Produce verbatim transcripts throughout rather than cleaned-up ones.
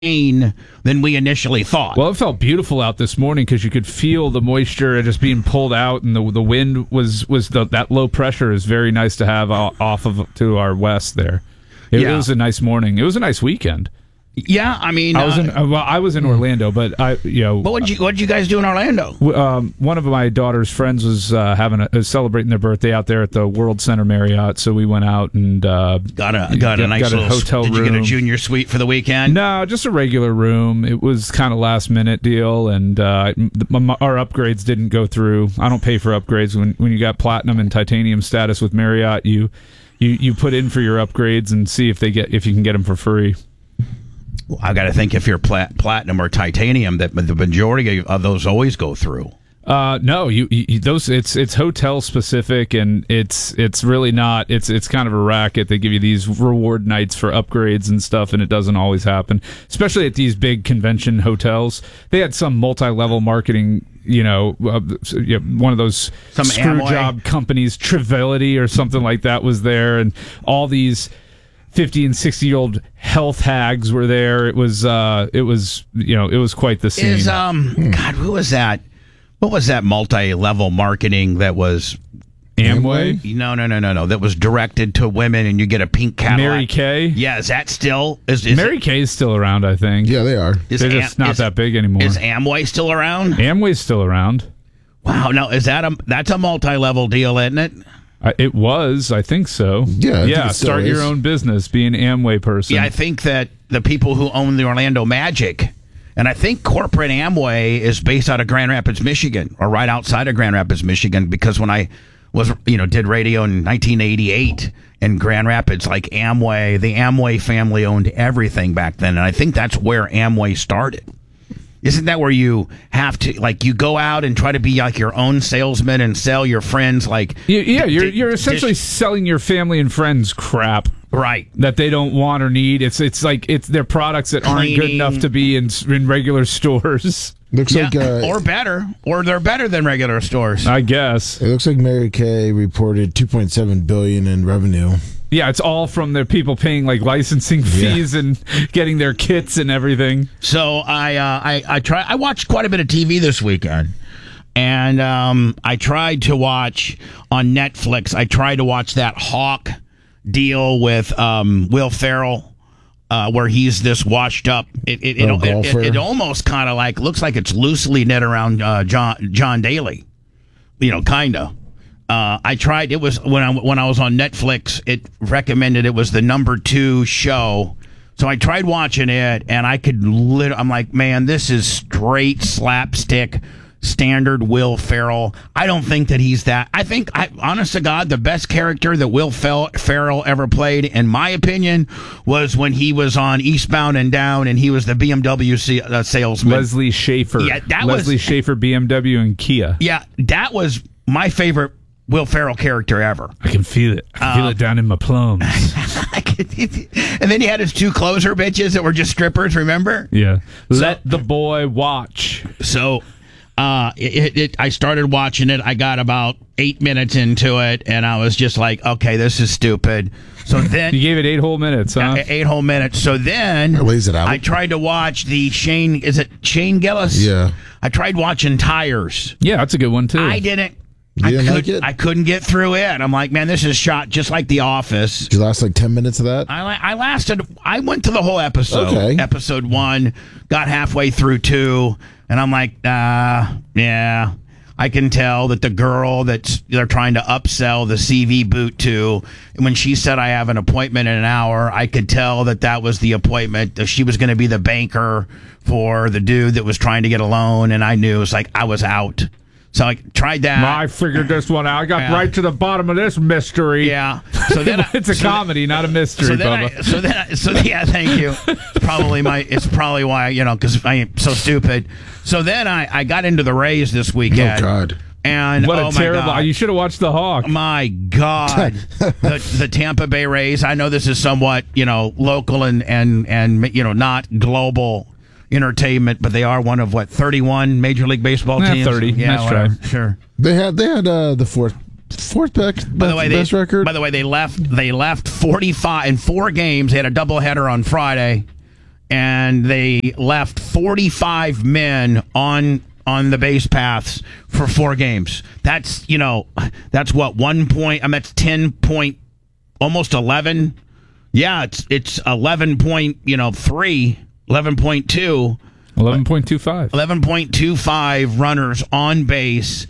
than we initially thought. Well, it felt beautiful out this morning because you could feel the moisture just being pulled out, and the the wind was was the, that low pressure is very nice to have off of to our west there. It, yeah. it was a nice morning. It was a nice weekend. Yeah, I mean, I was uh, in well, I was in Orlando, but I you know. What did you what did you guys do in Orlando? Um, one of my daughter's friends was uh, having a, was celebrating their birthday out there at the World Center Marriott, so we went out and uh, got a got a nice got a little hotel did room. Did you get a junior suite for the weekend? No, just a regular room. It was kind of last minute deal, and uh, our upgrades didn't go through. I don't pay for upgrades when when you got platinum and titanium status with Marriott. You you you put in for your upgrades and see if they get if you can get them for free. Well, I got to think if you're plat- platinum or titanium, that the majority of those always go through. Uh, no, you, you those it's it's hotel specific, and it's it's really not. It's it's kind of a racket. They give you these reward nights for upgrades and stuff, and it doesn't always happen. Especially at these big convention hotels, they had some multi-level marketing. You know, uh, you know, one of those some screw Amway. job companies, Trivility or something like that, was there, and all these fifty and sixty year old health hags were there. It was, uh, it was, you know, it was quite the scene. Is um, God, who was that? What was that multi-level marketing that was Amway? No, no, no, no, no. That was directed to women, and you get a pink Cadillac. Mary Kay? Yeah, is that still? Is, is Mary Kay is still around, I think. Yeah, they are. Is They're Am- just not is, that big anymore. Is Amway still around? Amway's still around. Wow, no, is that a that's a multi-level deal, isn't it? Uh, it was, I think so. Yeah, I yeah. think it still Start is. your own business, be an Amway person. Yeah, I think that the people who own the Orlando Magic, and I think corporate Amway is based out of Grand Rapids, Michigan, or right outside of Grand Rapids, Michigan. Because when I was, you know, did radio in nineteen eighty-eight in Grand Rapids, like Amway, the Amway family owned everything back then, and I think that's where Amway started. Isn't that where you have to, like, you go out and try to be like your own salesman and sell your friends, like... Yeah, yeah you're, di- you're essentially dish- selling your family and friends crap. Right. That they don't want or need. It's it's like it's their products that aren't good Cleaning. enough to be in in regular stores. Looks Yeah, like uh, or better. Or they're better than regular stores. I guess. it looks like Mary Kay reported two point seven billion dollars in revenue. Yeah, it's all from their people paying like licensing fees and getting their kits and everything. So I, uh, I, I try. I watched quite a bit of T V this weekend, and um, I tried to watch on Netflix. I tried to watch that Hawk deal with um, Will Ferrell, uh, where he's this washed up. It it, it, Oh, it, it, golfer. it almost kind of like looks like it's loosely knit around uh, John John Daly, you know, kind of. Uh, I tried. It was when I when I was on Netflix. It recommended it was the number two show, so I tried watching it, and I could. Lit- I'm like, man, this is straight slapstick, standard Will Ferrell. I don't think that he's that. I think, I, honest to God, the best character that Will Fel- Ferrell ever played, in my opinion, was when he was on Eastbound and Down, and he was the B M W C- uh, salesman. Leslie Schaefer. Yeah, that Leslie was- Schaefer, B M W, and Kia. Yeah, that was my favorite Will Ferrell character ever. I can feel it. I can feel Um, it down in my plums. And then he had his two closer bitches that were just strippers, remember? Yeah. Let the boy watch. So uh, it, it, I started watching it. I got about eight minutes into it, and I was just like, okay, this is stupid. So then... You gave it eight whole minutes, huh? Uh, eight whole minutes. So then Or lays it out. I tried to watch the Shane... Is it Shane Gillis? Yeah. I tried watching Tires. Yeah, that's a good one, too. I didn't... You I, didn't could, like it? I couldn't get through it. I'm like, man, this is shot just like The Office. Did you last like ten minutes of that? I, la- I lasted. I went to the whole episode. Okay. Episode one, got halfway through two, and I'm like, uh, yeah. I can tell that the girl that they're trying to upsell the C V boot to, when she said I have an appointment in an hour, I could tell that that was the appointment. That she was going to be the banker for the dude that was trying to get a loan, and I knew it was like I was out. So I tried that. I figured this one out. I got Yeah. right to the bottom of this mystery. Yeah. So then I, it's a so then- comedy, not a mystery, So then, Bubba. I, so then, I, so yeah, thank you. It's probably my. It's probably why, you know, because I am so stupid. So then I, I got into the Rays this weekend. Oh, God. And what a oh my terrible! God. You should have watched the Hawk. My God, the, the Tampa Bay Rays. I know this is somewhat, you know, local and and and you know, not global entertainment, but they are one of what thirty-one Major League Baseball Yeah, teams. thirty. Yeah, Nice whatever. try. Sure. They had they had uh, the fourth fourth best, By the way, they, best record. By the way, they left. They left forty-five in four games. They had a doubleheader on Friday, and they left forty-five men on on the base paths for four games. That's, you know, that's what, one point, I mean, that's ten point, almost eleven. Yeah, it's it's eleven point, you know, three, eleven point two. eleven point two five. eleven point two five runners on base.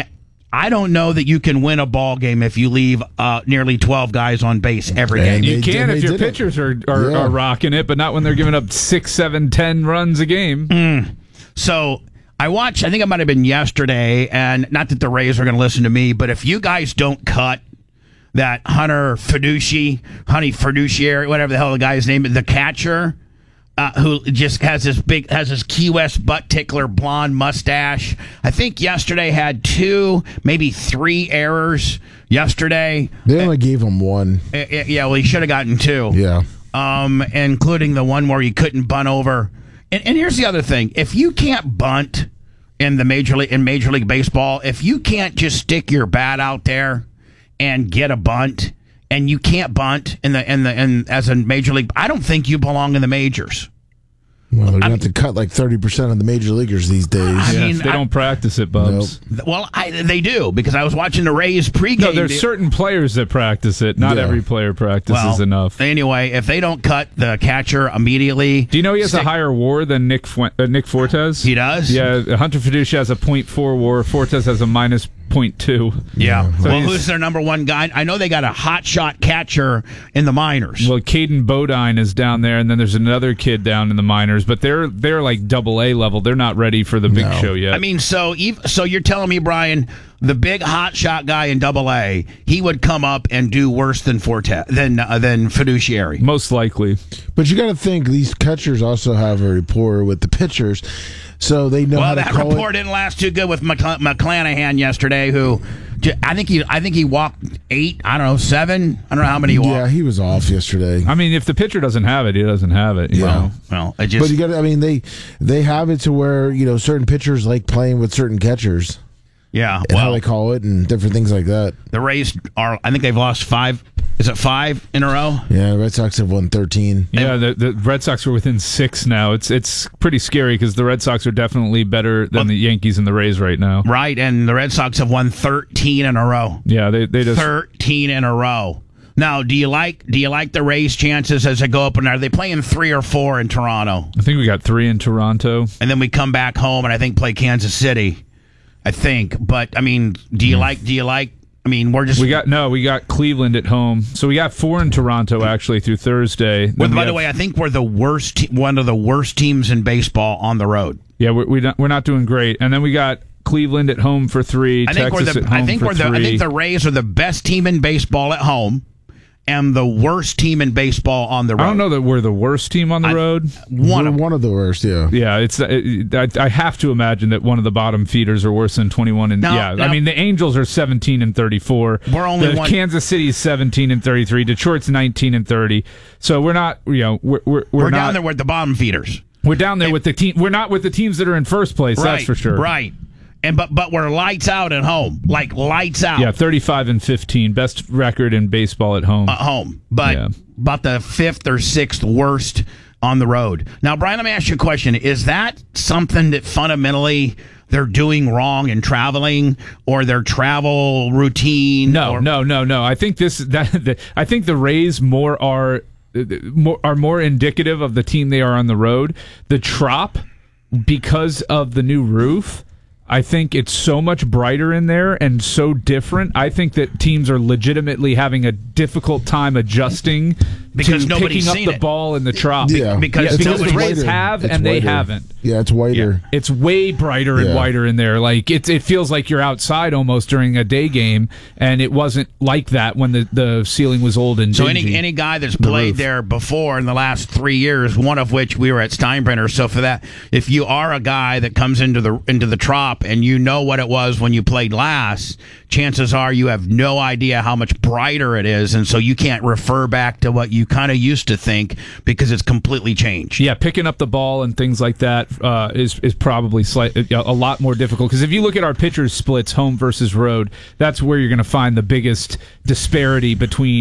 I don't know that you can win a ball game if you leave uh, nearly twelve guys on base every game. You They can did- if they your did it. pitchers are, are, Yeah. are rocking it, but not when they're giving up six, seven, ten runs a game. Mm. So I watched, I think it might have been yesterday, and not that the Rays are going to listen to me, but if you guys don't cut that Hunter Fiduci, Honey Fiduciary, whatever the hell the guy's name is, the catcher, uh, who just has this big, has this Key West butt tickler blonde mustache. I think yesterday had two, maybe three errors yesterday. They only gave him one. Uh, uh, yeah, well, he should have gotten two. Yeah. Um, including the one where he couldn't bunt over. And, and here's the other thing: if you can't bunt in the major league in Major League Baseball, if you can't just stick your bat out there and get a bunt, and you can't bunt in the in the in as a major league, I don't think you belong in the majors. Well, they're going to have to cut like thirty percent of the major leaguers these days. I Yeah, mean, if they I- don't practice it, Bubs. Well, I, they do, because I was watching the Rays pregame. No, there's certain players that practice it. Not Yeah. every player practices well, enough. Anyway, if they don't cut the catcher immediately, Do you know he has stick- a higher WAR than Nick Fu- uh, Nick Fortes? He does? Yeah, Hunter Fiducia has a point four WAR. Fortes has a minus point two. Yeah. So Well, he's- who's their number one guy? I know they got a hot shot catcher in the minors. Well, Caden Bodine is down there, and then there's another kid down in the minors, but they're they're like double A level. They're not ready for the big No. show yet. I mean, so ev- so you're telling me, Brian, the big hot shot guy in Double A, he would come up and do worse than Forte than uh, than Fiduciary. most likely. But you got to think these catchers also have a rapport with the pitchers, so they know how Well, to that call report it. didn't last too good with McCl- McClanahan yesterday, who j- I think he I think he walked eight. I don't know seven. I don't know how many he walked. Yeah, he was off yesterday. I mean, if the pitcher doesn't have it, he doesn't have it. You Yeah. know? Well, it just But you got to, I mean, they they have it to where, you know, certain pitchers like playing with certain catchers yeah. and how Well, they call it and different things like that. the Rays are. I think they've lost five. Is it five in a row? Yeah, the Red Sox have won thirteen. Yeah, the, the Red Sox are within six now. It's it's pretty scary because the Red Sox are definitely better than the Yankees and the Rays right now. Right, and the Red Sox have won thirteen in a row. Yeah, they they just thirteen in a row. Now, do you like do you like the Rays' chances as they go up? And are they playing three or four in Toronto? I think we got three in Toronto. And then we come back home and I think play Kansas City. I think, but I mean, do you like? Do you like? I mean, we're just We got no, we got Cleveland at home, so we got four in Toronto actually through Thursday. Then Well, we by the have- way, I think we're the worst, te- one of the worst teams in baseball on the road. yeah, we're we not, we're not doing great. And then we got Cleveland at home for three. I think Texas we're the. at home I think for we're the. three. I think the Rays are the best team in baseball at home, and the worst team in baseball on the road. I don't know that we're the worst team on the I- road. One We're of one of the worst, yeah. Yeah, it's. It, I, I have to imagine that one of the bottom feeders are worse than twenty-one. And No, yeah, no. I mean the Angels are seventeen and thirty-four. We're only the one- Kansas City's seventeen and thirty-three. Detroit's nineteen and thirty. So we're not. You know, we're we're, we're, we're not, down there with the bottom feeders. We're down there with the team. We're not with the teams that are in first place. Right, That's for sure. Right. And but but we're lights out at home, like lights out. Yeah, thirty-five and fifteen, best record in baseball at home. At home, but Yeah. about the fifth or sixth worst on the road. Now, Brian, let me ask you a question: is that something that fundamentally they're doing wrong in traveling, or their travel routine? No, or, no, no, no. I think this that the, I think the Rays more are more are more indicative of the team they are on the road. The Trop, because of the new roof, I think it's so much brighter in there and so different. I think that teams are legitimately having a difficult time adjusting Because to nobody's picking up seen the it. ball in the Trop. Yeah, because Yeah, because nobody's the Rays whiter. have It's and they whiter. haven't. Yeah, it's whiter. It's way brighter and Yeah. whiter in there. Like it's it feels like you're outside almost during a day game, and it wasn't like that when the, the ceiling was old and So dingy. any any guy that's played roof. there before in the last three years, one of which we were at Steinbrenner. So for that, if you are a guy that comes into the into the Trop and you know what it was when you played last, chances are you have no idea how much brighter it is, and so you can't refer back to what you kind of used to think because it's completely changed. Yeah, picking up the ball and things like that uh, is is probably slight, a lot more difficult. Because if you look at our pitchers splits, home versus road, that's where you're going to find the biggest disparity between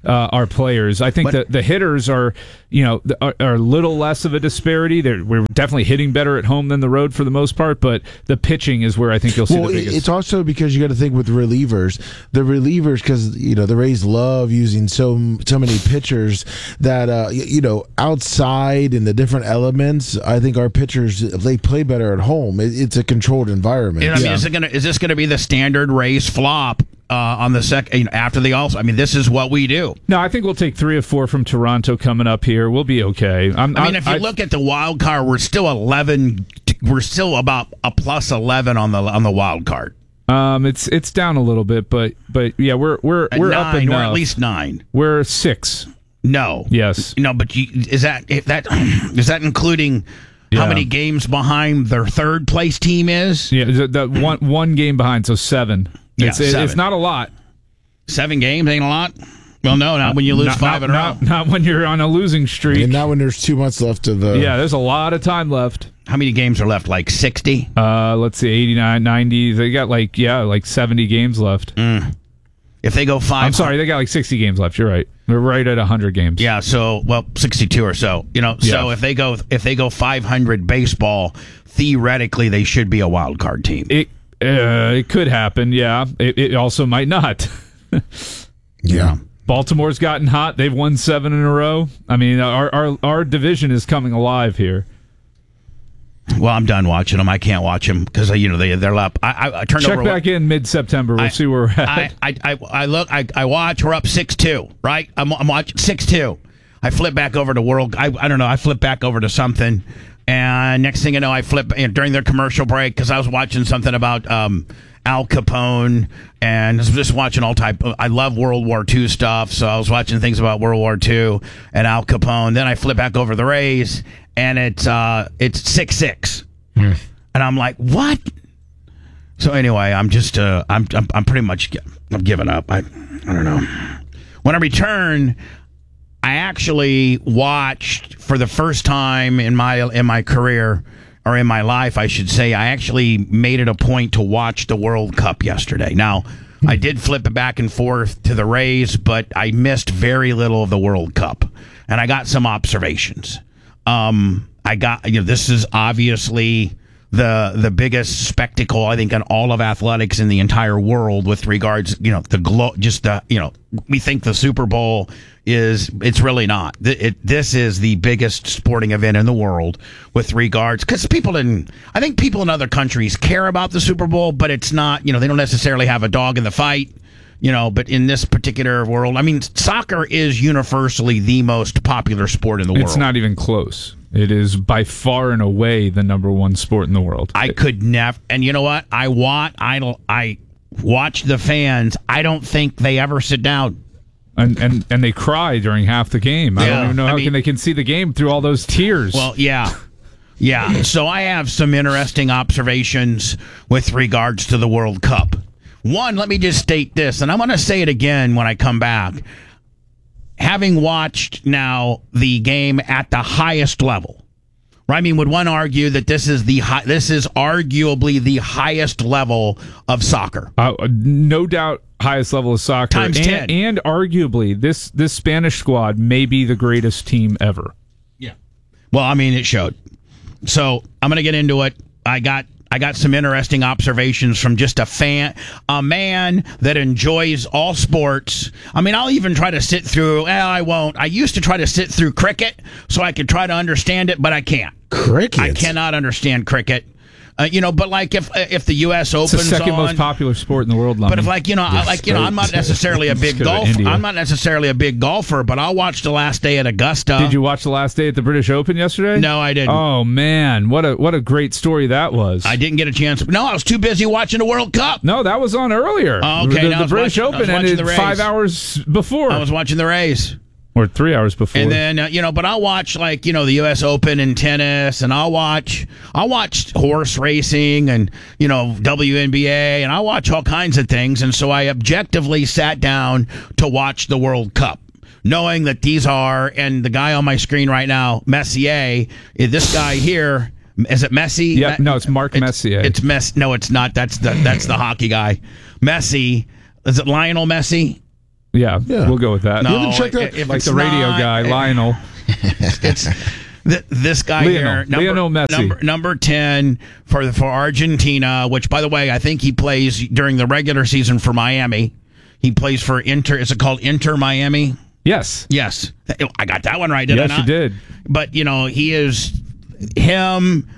uh, our players. I think But- that the hitters are, you know, are, are a little less of a disparity. They're, we're definitely hitting better at home than the road for the most part, but the pitching is where I think you'll see Well, the it- biggest. it's also because you got to think with relievers, the relievers, because you know the Rays love using so so many pitchers that uh, y- you know outside in the different elements. I think our pitchers they play better at home. It, it's a controlled environment. And I mean, Yeah. is it gonna? Is this gonna be the standard Rays flop uh, on the second you know, after the All? I mean, this is what we do. no, I think we'll take three or four from Toronto coming up here. We'll be okay. I'm, I mean, if you I- look at the wild card, we're still eleven. We're still about a plus eleven on the on the wild card. um, it's it's down a little bit, but but yeah, we're we're At we're nine, up or enough. at least nine. We're six. No. Yes. No, but you, is that if that is that including how Yeah. many games behind their third place team is? Yeah, the, the one one game behind, so seven. Yeah, it's, it- seven. it's not a lot. Seven games ain't a lot. Well, no, not when you lose not, five not, in a not, row. not when you're on a losing streak. and now when there's two months left of the yeah, there's a lot of time left. How many games are left? Like sixty. Uh, let's see, eighty-nine, ninety. They got like, yeah, like seventy games left. If they go five, I'm sorry, they got like sixty games left. You're right. We're right at one hundred games. Yeah, so well, sixty-two or so. You know, so Yeah. if they go if they go five hundred baseball, theoretically they should be a wild card team. It uh, it could happen, yeah. It, it also might not. yeah. Baltimore's gotten hot. They've won seven in a row. I mean, our our, our division is coming alive here. Well, I'm done watching them. I can't watch them because you know they they're up. I, I, I turned Check over. back in mid-September. We'll I- see where we're at. I, I, I, I look. I, I watch. We're up six two. Right. I'm, I'm watching six two. I flip back over to World. I, I don't know. I flip back over to something, and next thing you know, I flip you know, during their commercial break because I was watching something about um, Al Capone and I was just watching all type. I love World War Two stuff, so I was watching things about World War Two and Al Capone. Then I flip back over to the Rays, and it's uh, it's six six, and I'm like, what? So anyway, I'm just uh, I'm, I'm I'm pretty much gi- I'm giving up. I I don't know. When I return, I actually watched for the first time in my in my career or in my life, I should say, I actually made it a point to watch the World Cup yesterday. Now, I did flip it back and forth to the Rays, but I missed very little of the World Cup, and I got some observations. Um, I got you know this is obviously the the biggest spectacle I think in all of athletics in the entire world with regards you know the glo- just the you know we think the Super Bowl is it's really not Th- it, this is the biggest sporting event in the world with regards because people in I think people in other countries care about the Super Bowl but it's not you know they don't necessarily have a dog in the fight you know but in this particular world I mean soccer is universally the most popular sport in the world. It's not even close. It is by far and away the number one sport in the world. I could never, and you know what? I want, I don't, I watch the fans. I don't think they ever sit down. And and, and they cry during half the game. I Yeah, don't even know I how mean- can they can see the game through all those tears. Well, yeah, yeah. So I have some interesting observations with regards to the World Cup. One, let me just state this, and I'm going to say it again when I come back. Having watched now the game at the highest level, right? I mean, would one argue that this is the high, this is arguably the highest level of soccer? Uh, no doubt, highest level of soccer, Times and, ten. and arguably this this Spanish squad may be the greatest team ever. Yeah. Well, I mean, it showed. So I'm going to get into it. I got I got some interesting observations from just a fan, a man that enjoys all sports. I mean, I'll even try to sit through. Well, I won't. I used to try to sit through cricket so I could try to understand it, but I can't. Cricket. I cannot understand cricket. Uh, you know, but like if if the U S It's the Open's second on, most popular sport in the world. but Lemon. if like you know, I, like you know, I'm not necessarily a big Let's go to golfer. India. I'm not necessarily a big golfer, but I'll watch the last day at Augusta. Did you watch the last day at the British Open yesterday? No, I didn't. Oh man, what a what a great story that was. I didn't get a chance. No, I was too busy watching the World Cup. No, that was on earlier. Oh, okay, the, no, I the was British watching- I was Open watching ended the Rays. five hours before, I was watching the Rays. or three hours before. And then uh, you know, but I'll watch like you know the U S Open and tennis, and I'll watch I'll watch horse racing and you know W N B A, and I'll watch all kinds of things. And so I objectively sat down to watch the World Cup, knowing that these are and the guy on my screen right now, Messier, eh, this guy here. Is it Messi? Yep, no, it's Mark Messier. It's Messi. No, it's not. That's the that's the hockey guy. Messi. Is it Lionel Messi? Yeah, Yeah. we'll go with that. No, You haven't checked out- if like it's the radio not- guy, Lionel. It's th- this guy Lionel. here, number, Lionel Messi. number number ten for the, for Argentina. Which, by the way, I think he plays during the regular season for Miami. He plays for Inter. Is it called Inter Miami? Yes. Yes, I got that one right. Did I Yes, not? you did. But you know, he is him,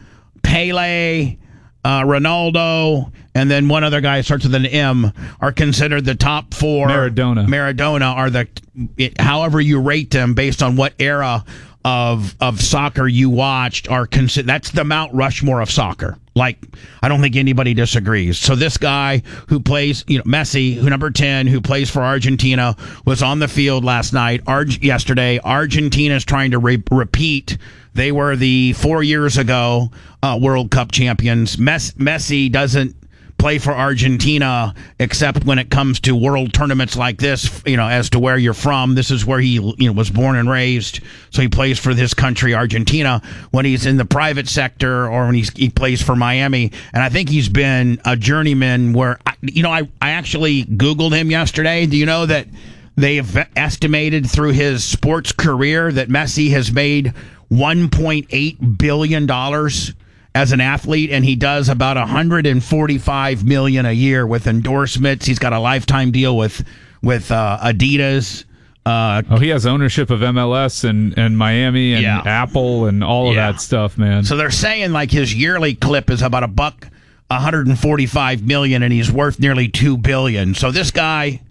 Pele, uh, Ronaldo, and then one other guy starts with an M are considered the top four. Maradona. Maradona are the it, however you rate them based on what era of of soccer you watched are considered. That's the Mount Rushmore of soccer. Like, I don't think anybody disagrees. So this guy who plays, you know, Messi, who number ten, who plays for Argentina, was on the field last night, Arg- yesterday. Argentina's trying to re- repeat. They were the four years ago uh, World Cup champions. Mes- Messi doesn't play for Argentina except when it comes to world tournaments like this, you know, as to where you're from. This is where he, you know, was born and raised. So he plays for this country, Argentina, when he's in the private sector or when he's, he plays for Miami. And I think he's been a journeyman where, you know, I, I actually Googled him yesterday. Do you know that they've estimated through his sports career that Messi has made one point eight billion dollars as an athlete, and he does about one hundred forty-five million dollars a year with endorsements. He's got a lifetime deal with with uh, Adidas. Uh, Oh, he has ownership of M L S and, and Miami and Yeah. Apple and all of Yeah. that stuff, man. so they're saying like his yearly clip is about a buck, one hundred forty-five million, and he's worth nearly two billion. So this guy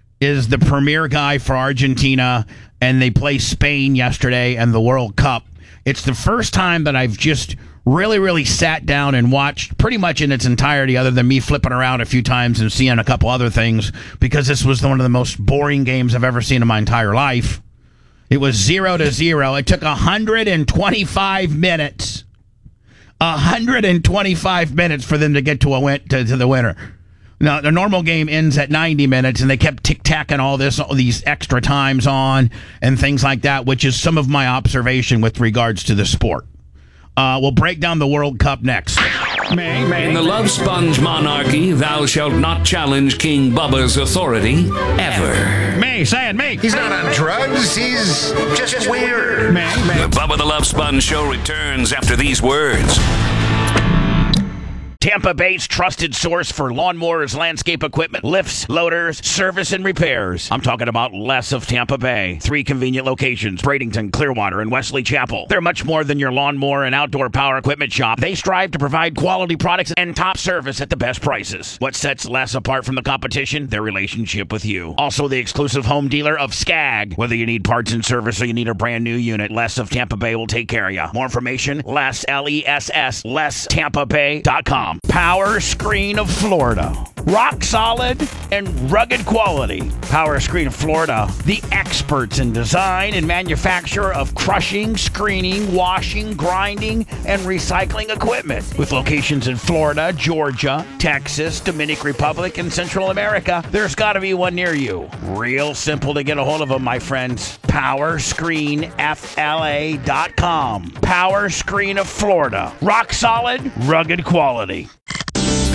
is the premier guy for Argentina, and they play Spain yesterday and the World Cup. It's the first time that I've just really, really sat down and watched pretty much in its entirety, other than me flipping around a few times and seeing a couple other things, because this was one of the most boring games I've ever seen in my entire life. It was zero to zero. It took one hundred twenty-five minutes. one hundred twenty-five minutes for them to get to a win- to, to the winner. Now, the normal game ends at ninety minutes, and they kept tic-tacking all this, all these extra times on and things like that, which is some of my observation with regards to the sport. Uh, we'll break down the World Cup next. In the Love Sponge monarchy, thou shalt not challenge King Bubba's authority ever. Me, say it, me. He's not on drugs. He's just weird. The Bubba the Love Sponge show returns after these words. Tampa Bay's trusted source for lawnmowers, landscape equipment, lifts, loaders, service, and repairs. I'm talking about Les of Tampa Bay. Three convenient locations, Bradenton, Clearwater, and Wesley Chapel. They're much more than your lawnmower and outdoor power equipment shop. They strive to provide quality products and top service at the best prices. What sets Les apart from the competition? Their relationship with you. Also, the exclusive home dealer of Skag. Whether you need parts and service or you need a brand new unit, Les of Tampa Bay will take care of you. More information, Les, L E S S, les tampa bay dot com. Power Screen of Florida. Rock solid and rugged quality. Power Screen of Florida, the experts in design and manufacture of crushing, screening, washing, grinding, and recycling equipment. With locations in Florida, Georgia, Texas, Dominican Republic, and Central America, there's got to be one near you. Real simple to get a hold of them, my friends. power screen f l a dot com. Power Screen of Florida. Rock solid, rugged quality.